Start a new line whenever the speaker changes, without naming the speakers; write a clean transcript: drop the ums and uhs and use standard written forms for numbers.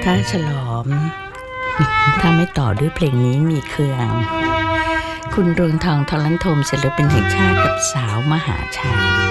ถ้าฉลอมถ้าไม่ต่อด้วยเพลงนี้มีเครื่อง คุณเรืองทองทรัลโทมศิลปินแห่งชาติกับสาวมหาชัย